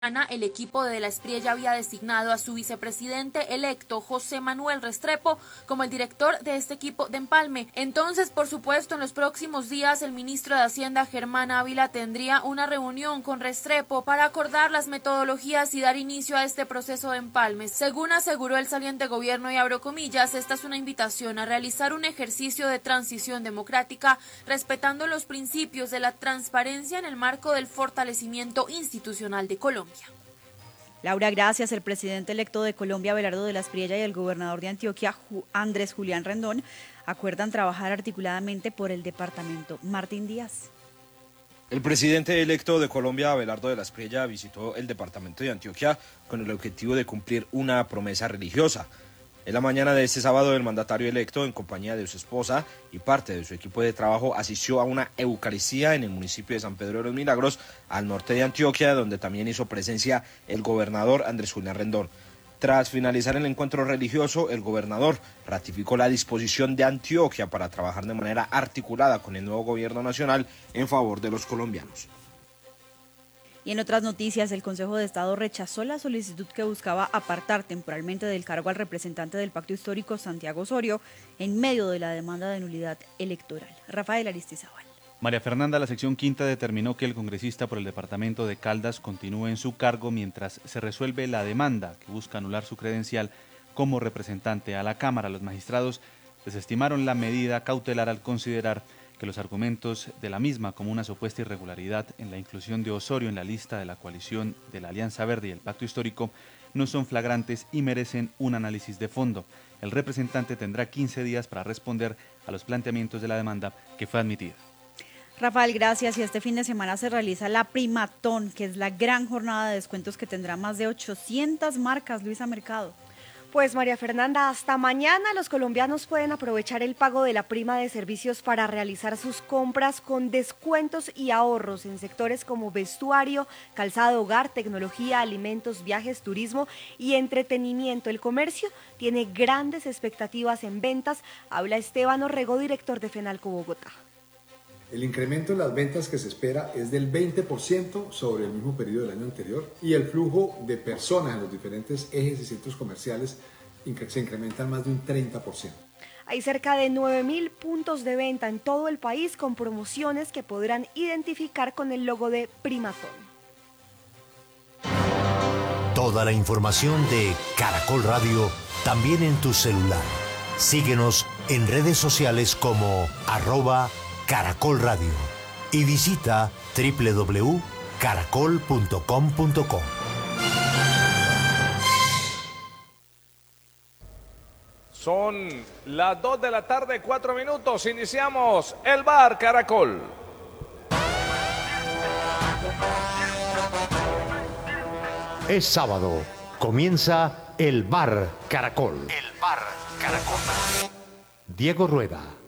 El equipo de la Espriella había designado a su vicepresidente electo, José Manuel Restrepo, como el director de este equipo de empalme. Entonces, por supuesto, en los próximos días, el ministro de Hacienda, Germán Ávila, tendría una reunión con Restrepo para acordar las metodologías y dar inicio a este proceso de empalme. Según aseguró el saliente gobierno, y abro comillas, esta es una invitación a realizar un ejercicio de transición democrática, respetando los principios de la transparencia en el marco del fortalecimiento institucional de Colombia. Laura, gracias. El presidente electo de Colombia, Abelardo de la Espriella, y el gobernador de Antioquia, Andrés Julián Rendón, acuerdan trabajar articuladamente por el departamento. Martín Díaz. El presidente electo de Colombia, Abelardo de la Espriella, visitó el departamento de Antioquia con el objetivo de cumplir una promesa religiosa. En la mañana de este sábado, el mandatario electo, en compañía de su esposa y parte de su equipo de trabajo, asistió a una eucaristía en el municipio de San Pedro de los Milagros, al norte de Antioquia, donde también hizo presencia el gobernador Andrés Julián Rendón. Tras finalizar el encuentro religioso, el gobernador ratificó la disposición de Antioquia para trabajar de manera articulada con el nuevo gobierno nacional en favor de los colombianos. Y en otras noticias, el Consejo de Estado rechazó la solicitud que buscaba apartar temporalmente del cargo al representante del Pacto Histórico, Santiago Osorio, en medio de la demanda de nulidad electoral. Rafael Aristizábal. María Fernanda, la sección quinta determinó que el congresista por el departamento de Caldas continúe en su cargo mientras se resuelve la demanda que busca anular su credencial como representante a la Cámara. Los magistrados desestimaron la medida cautelar al considerar que los argumentos de la misma, como una supuesta irregularidad en la inclusión de Osorio en la lista de la coalición de la Alianza Verde y el Pacto Histórico, no son flagrantes y merecen un análisis de fondo. El representante tendrá 15 días para responder a los planteamientos de la demanda que fue admitida. Rafael, gracias. Y este fin de semana se realiza la Primatón, que es la gran jornada de descuentos que tendrá más de 800 marcas. Luisa Mercado. Pues María Fernanda, hasta mañana los colombianos pueden aprovechar el pago de la prima de servicios para realizar sus compras con descuentos y ahorros en sectores como vestuario, calzado, hogar, tecnología, alimentos, viajes, turismo y entretenimiento. El comercio tiene grandes expectativas en ventas, habla Esteban Orrego, director de Fenalco Bogotá. El incremento en las ventas que se espera es del 20% sobre el mismo periodo del año anterior y el flujo de personas en los diferentes ejes y centros comerciales se incrementa más de un 30%. Hay cerca de 9.000 puntos de venta en todo el país con promociones que podrán identificar con el logo de Primatón. Toda la información de Caracol Radio también en tu celular. Síguenos en redes sociales como @Caracol Radio y visita www.caracol.com.co. Son las 2 de la tarde, 4 minutos. Iniciamos el Bar Caracol. Es sábado. Comienza el Bar Caracol. El Bar Caracol. Diego Rueda.